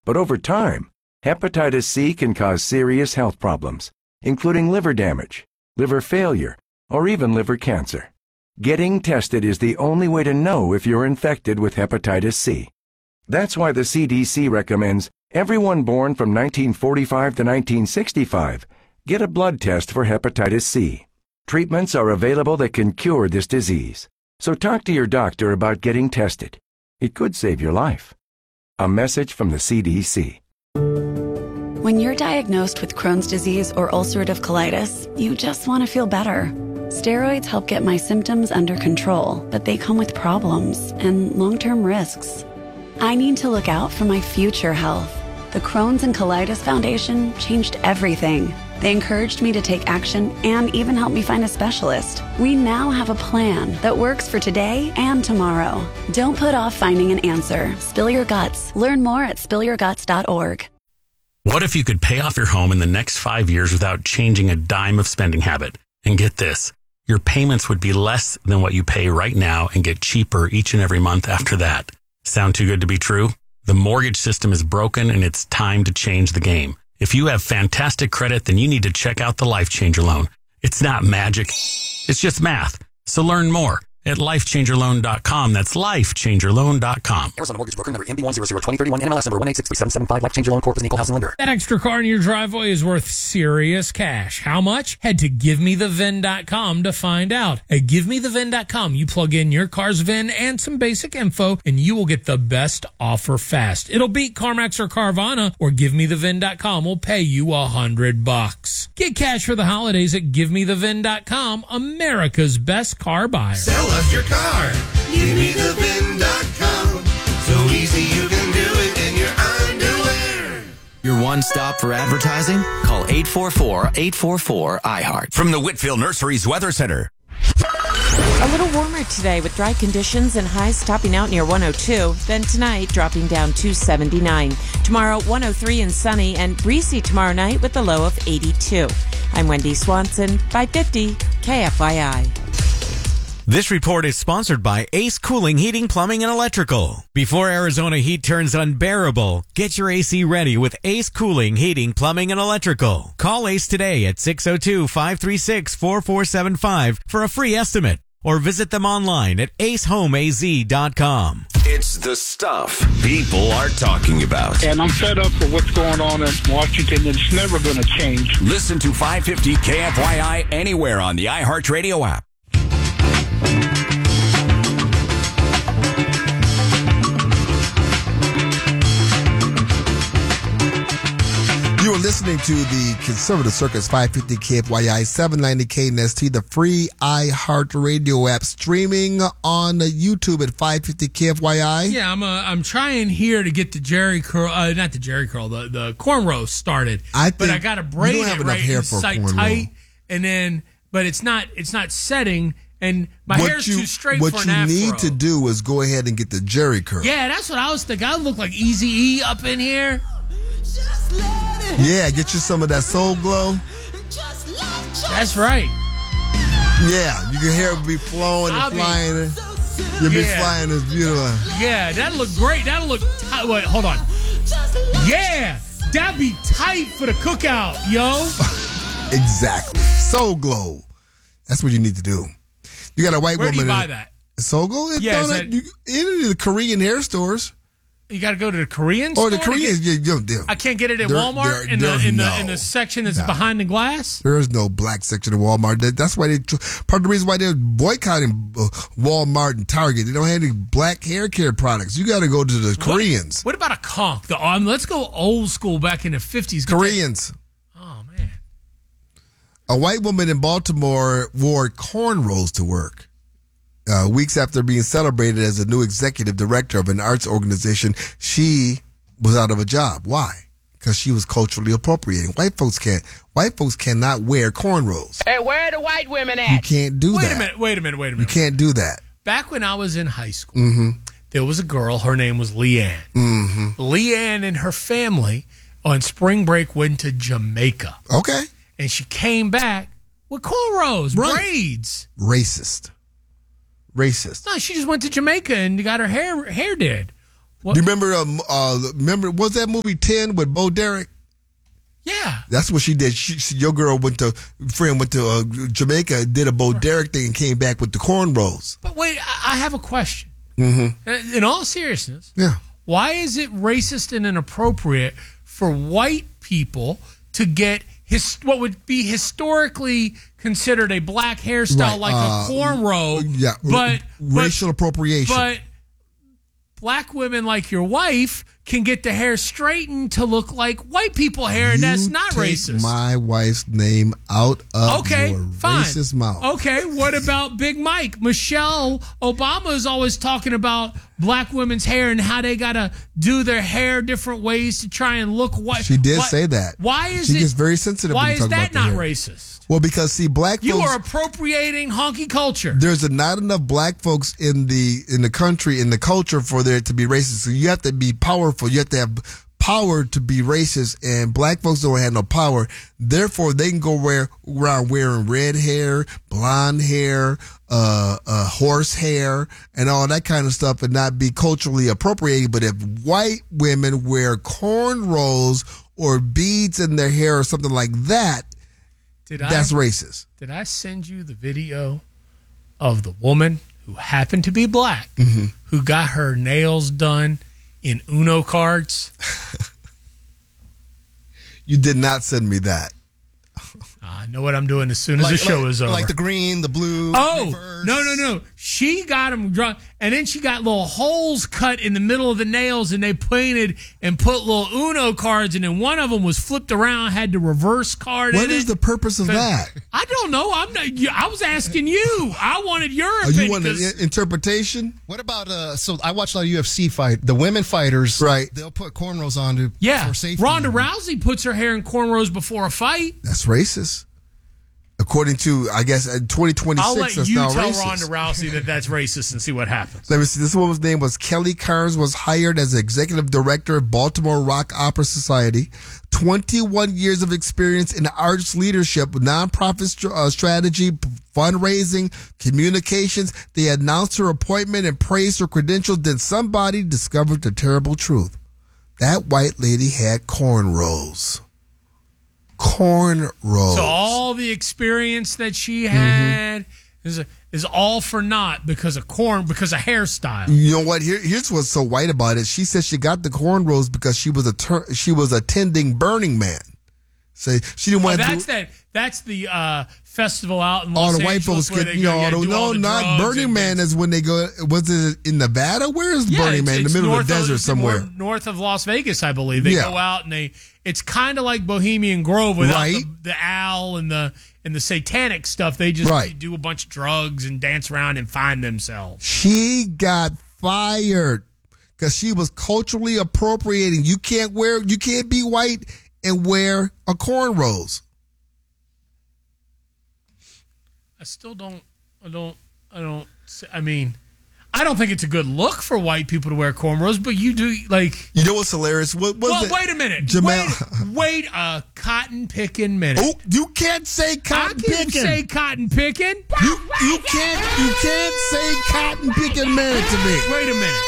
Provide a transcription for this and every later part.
But over time, hepatitis C can cause serious health problems, including liver damage, liver failure, or even liver cancer. Getting tested is the only way to know if you're infected with hepatitis C. That's why the CDC recommends everyone born from 1945 to 1965 get a blood test for hepatitis C. Treatments are available that can cure this disease, so talk to your doctor about getting tested. It could save your life. A message from the CDC. When you're diagnosed with Crohn's disease or ulcerative colitis, you just want to feel better. Steroids help get my symptoms under control, but they come with problems and long-term risks. I need to look out for my future health. The Crohn's and Colitis Foundation changed everything. They encouraged me to take action and even helped me find a specialist. We now have a plan that works for today and tomorrow. Don't put off finding an answer. Spill your guts. Learn more at spillyourguts.org. What if you could pay off your home in the next 5 years without changing a dime of spending habit? And get this, your payments would be less than what you pay right now and get cheaper each and every month after that. Sound too good to be true? The mortgage system is broken and it's time to change the game. If you have fantastic credit, then you need to check out the Life Changer loan. It's not magic. It's just math. So learn more at lifechangerloan.com. That's lifechangerloan.com. Arizona Mortgage Broker number MB1002031, NMLS number 1863775. Life Changer Loan Corp. is an equal housing lender. That extra car in your driveway is worth serious cash. How much? Head to GiveMeTheVIN.com to find out. At GiveMeTheVIN.com, you plug in your car's VIN and some basic info, and you will get the best offer fast. It'll beat CarMax or Carvana, or GiveMeTheVIN.com will pay you $100. Get cash for the holidays at GiveMeTheVIN.com, America's best car buyer. Sell us your car. GiveMeTheVIN.com. So easy you can do it in your underwear. Your one stop for advertising? Call 844-844-iHeart. From the Whitfield Nurseries Weather Center. A little warmer today with dry conditions and highs topping out near 102. Then tonight, dropping down to 79. Tomorrow, 103 and sunny, and breezy tomorrow night with a low of 82. I'm Wendy Swanson, 550 KFYI. This report is sponsored by Ace Cooling Heating, Plumbing, and Electrical. Before Arizona heat turns unbearable, get your AC ready with Ace Cooling Heating, Plumbing, and Electrical. Call Ace today at 602-536-4475 for a free estimate, or visit them online at acehomeaz.com. It's the stuff people are talking about. And I'm fed up with what's going on in Washington. It's never going to change. Listen to 550 KFYI anywhere on the iHeartRadio app. You are listening to the Conservative Circus 550 KFYI 790 KNST, the free iHeartRadio app, streaming on YouTube at 550 KFYI. Yeah, I'm trying here to get the Jerry curl, not the Jerry curl, the corn roast started. But I got to braid it right hair for sight tight, and then, but it's not setting. And my hair's too straight for an afro. What you need to do is go ahead and get the Jerry curl. Yeah, that's what I was thinking. I look like Eazy-E up in here. Yeah, get you some of that Soul Glow. That's right. Yeah, your hair will be flowing and flying. You'll be flying as beautiful. Yeah, that'll look great. That'll look tight. Wait, hold on. Yeah, that'd be tight for the cookout, yo. Exactly. Soul Glow. That's what you need to do. You got a white woman. Where do you buy that? Soul Glow? Yeah, in the Korean hair stores. You got to go to the Korean store? Or the Koreans. I can't get it at Walmart in the section that's behind the glass? There is no black section of Walmart. That's why part of the reason why they're boycotting Walmart and Target. They don't have any black hair care products. You got to go to the Koreans. What about a conch? Let's go old school back in the 50s. Koreans. Oh, man. A white woman in Baltimore wore cornrows to work. Weeks after being celebrated as a new executive director of an arts organization, she was out of a job. Why? Because she was culturally appropriating. White folks cannot wear cornrows. Hey, where are the white women at? You can't do that. Wait a minute. You can't do that. Back when I was in high school, there was a girl, her name was Leanne. Leanne and her family on spring break went to Jamaica. Okay. And she came back with cornrows, braids. Racist. No, she just went to Jamaica and got her hair did. Do you remember? Remember, was that movie 10 with Bo Derek? Yeah, that's what she did. Your girl went to Jamaica, did a Bo Derek thing, and came back with the cornrows. But wait, I have a question. Mm-hmm. In all seriousness, yeah, why is it racist and inappropriate for white people to get what would be historically considered a black hairstyle, like a cornrow? Yeah, but racial appropriation. But black women like your wife can get the hair straightened to look like white people hair, and that's not racist. My wife's name out of your racist mouth. Okay, what about Big Mike? Michelle Obama is always talking about black women's hair and how they gotta do their hair different ways to try and look white. She did say that. Why is she gets very sensitive? Why when you is talk that about not hair. racist? Well, because see, black you folks, are appropriating honky culture. There's not enough black folks in the country, in the culture, for there to be racist. So you have to be powerful. You have to have power to be racist, and black folks don't have no power. Therefore, they can go around wearing red hair, blonde hair, horse hair, and all that kind of stuff, and not be culturally appropriated. But if white women wear cornrows or beads in their hair or something like that, that's racist. Did I send you the video of the woman who happened to be black, who got her nails done in Uno cards? You did not send me that. I know what I'm doing as soon as the show is over. Like the green, the blue. Oh, reverse. no. She got them drawn, and then she got little holes cut in the middle of the nails, and they painted and put little Uno cards, and then one of them was flipped around, had the reverse card. What is the purpose of that? I don't know. I was asking you. I wanted your opinion. You want an interpretation? What about so I watch a lot of UFC fight. The women fighters, right? They'll put cornrows on for safety. Ronda Rousey puts her hair in cornrows before a fight. That's racist. According to, I guess, 2026, I'll let that's you now tell racist. Ronda Rousey that's racist and see what happens. Let me see. This woman's name was Kelly Carnes, was hired as executive director of Baltimore Rock Opera Society. 21 years of experience in arts leadership, nonprofit strategy, fundraising, communications. They announced her appointment and praised her credentials. Then somebody discovered the terrible truth. That white lady had cornrows. Cornrows. So all the experience that she had is all for naught because of hairstyle. You know what? Here's what's so white about it. She said she got the cornrows because she was attending Burning Man. So she didn't want to do. That's the festival out in all Los the white Angeles folks get, not Burning Man is when they go. Was it in Nevada? Where is Burning Man? In the middle of the desert somewhere, north of Las Vegas, I believe. They go out and it's kind of like Bohemian Grove without the owl and the satanic stuff. They just do a bunch of drugs and dance around and find themselves. She got fired because she was culturally appropriating. You can't be white and wear a cornrows. I don't think it's a good look for white people to wear cornrows, but you do, like... You know what's hilarious? Wait a minute. Jamal. Wait a cotton picking minute. Oh, you can't say cotton picking. I can say cotton picking. You can't say cotton picking minute to me. Wait a minute.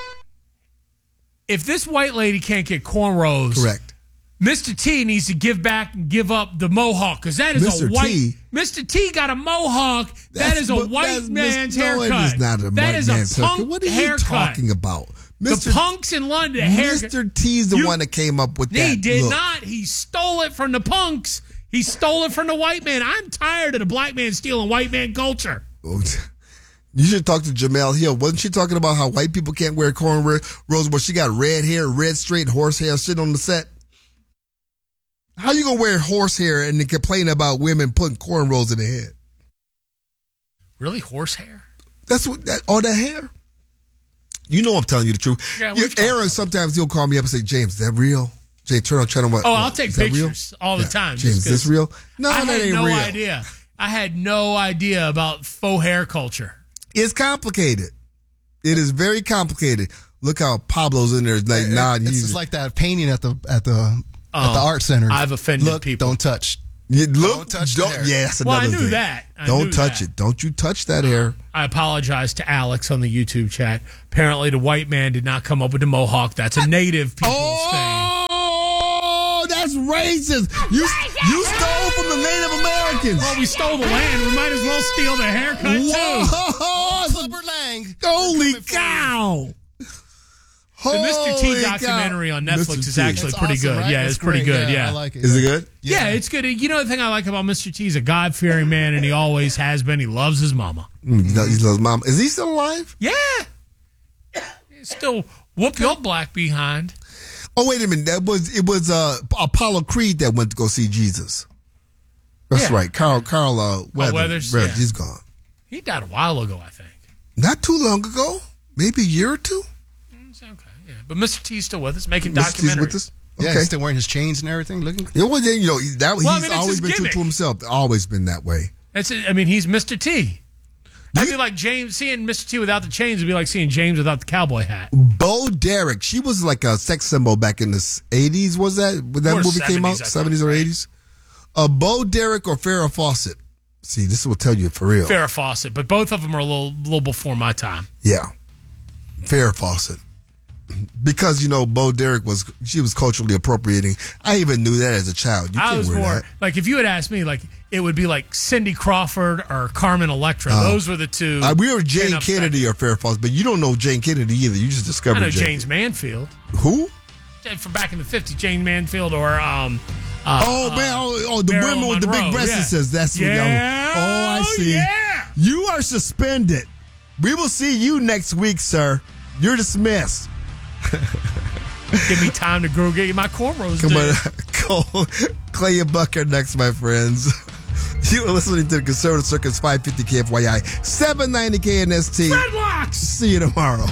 If this white lady can't get cornrows... Correct. Mr. T needs to give back and give up the mohawk because that is Mr. a white. T? Mr. T got a mohawk. That is a white man's haircut. No, it is not a that white is man's a punk haircut. What are you haircut. talking about? The punks in London haircut. Mr. T's the one that came up with that. He did look. not. He stole it from the punks. He stole it from the white man. I'm tired of the black man stealing white man culture. You should talk to Jamel Hill. Wasn't she talking about how white people can't wear cornrows, but she got red hair, red straight horse hair sitting on the set? How you gonna wear horse hair and then complain about women putting cornrows in their head? Really, horse hair? That's what all that hair. You know I'm telling you the truth. Yeah, Aaron sometimes he'll call me up and say, "James, is that real?" Jay, turn on channel one. Oh, I'll take pictures all the time. James, is this real? No, that ain't real. I had no idea about faux hair culture. It's complicated. It is very complicated. Look how Pablo's in there like nodding. It's just like that painting at the art center. I've offended people. Don't touch. Don't touch the hair. Yeah, that's another I knew thing. that. Don't touch it. Don't you touch that hair. I apologize to Alex on the YouTube chat. Apparently, the white man did not come up with the mohawk. That's a native people's thing. Oh, that's racist. You stole from the Native Americans. Well, we stole the land. We might as well steal the haircut, too. Clubber Lang. Holy cow. The Mr. T documentary on Netflix is actually pretty good. Right? Yeah, it's pretty good. Yeah, I like it. Is it good? Yeah, it's good. You know the thing I like about Mr. T? He's a God-fearing man, and he always has been. He loves his mama. He loves his mom. Is he still alive? Yeah. He's still whoop your black behind. Oh, wait a minute. It was Apollo Creed that went to go see Jesus. That's right. Carl Weathers. Yeah. He's gone. He died a while ago, I think. Not too long ago. Maybe a year or two. It's okay. Yeah, but Mr. T's still with us, making Mr. T's documentaries. with us? Yeah, Okay. he's still wearing his chains and everything. Looking. Yeah, well, then, he's it's always his been true gimmick. to himself. Always been that way. That's it. I mean, he's Mr. T. That'd be like James seeing Mr. T without the chains. Would be like seeing James without the cowboy hat. Bo Derek. She was like a sex symbol back in the 80s. Was that when that Or movie came out? 70s, I 70s or 80s? Bo Derek or Farrah Fawcett? See, this will tell you for real. Farrah Fawcett, but both of them are a little before my time. Yeah. Farrah Fawcett. Because, Bo Derek was culturally appropriating. I even knew that as a child. You I can't was wear more that. like, if you had asked me, like, it would be like Cindy Crawford or Carmen Electra. Those were the two. We were Jane pin-up Kennedy or Farrah Fawcett, but you don't know Jane Kennedy either. You just discovered I know Jane. James Manfield. Who? From back in the 50s, Jane Manfield or the Marilyn women with the big Monroe, breasts. yeah. That's what y'all. Oh, I see. Yeah. You are suspended. We will see you next week, sir. You're dismissed. Give me time to get my cornrows. Come on, Clay and Buck are next, my friends. You are listening to the Conservative Circus 550 KFYI, 790 KNST. Dreadlocks. See you tomorrow.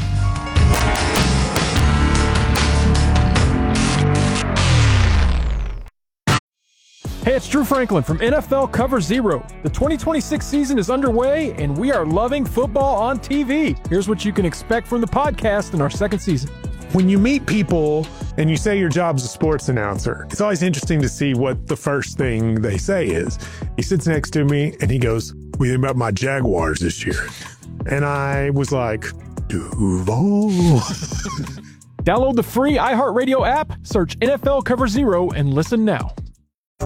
Hey, it's Drew Franklin from NFL Cover Zero. The 2026 season is underway, and we are loving football on TV. Here's what you can expect from the podcast in our second season. When you meet people and you say your job's a sports announcer, it's always interesting to see what the first thing they say is. He sits next to me and he goes, "What do you think about my Jaguars this year?" And I was like, Duval. Download the free iHeartRadio app, search NFL Cover Zero, and listen now.